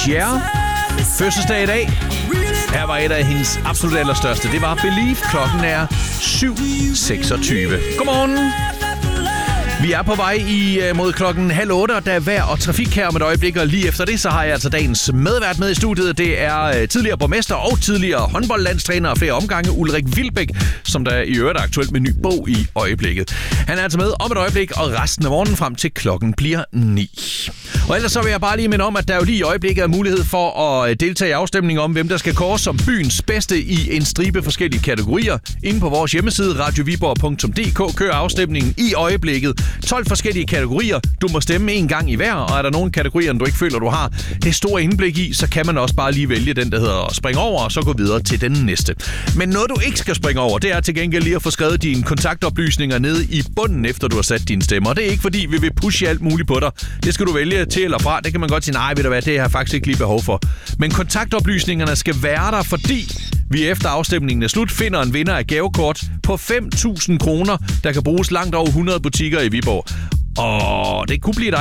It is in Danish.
Cher. Fødselsdag i dag. Her var et af hendes absolut allerstørste. Det var Believe. Klokken er 7.26. Godmorgen. Vi er på vej mod klokken 7:30, og der er vejr og trafik her om et øjeblik, og lige efter det, så har jeg altså dagens medvært med i studiet. Det er tidligere borgmester og tidligere håndboldlandstræner og flere omgange, Ulrik Wilbek, som der i øvrigt er aktuelt med en ny bog i øjeblikket. Han er altså med om et øjeblik, og resten af morgenen frem til klokken bliver 9. Og ellers så vil jeg bare lige minde om, at der jo lige i øjeblikket er mulighed for at deltage i afstemningen om, hvem der skal kåres som byens bedste i en stribe forskellige kategorier. Inde på vores hjemmeside, radioviborg.dk, kører afstemningen i øjeblikket. 12 forskellige kategorier. Du må stemme en gang i hver, og er der nogle kategorier, du ikke føler, du har det store indblik i, så kan man også bare lige vælge den, der hedder spring over, og så gå videre til den næste. Men noget, du ikke skal springe over, det er til gengæld lige at få skrevet dine kontaktoplysninger nede i bunden, efter du har sat dine stemmer. Det er ikke fordi, vi vil pushe alt muligt på dig. Det skal du vælge til eller fra. Det kan man godt sige, nej, ved du hvad, det har jeg faktisk ikke lige behov for. Men kontaktoplysningerne skal være der, fordi vi efter afstemningen er slut finder en vinder af gavekort på 5.000 kroner, der kan bruges langt over 100 butikker i Viborg. Og det kunne blive dig,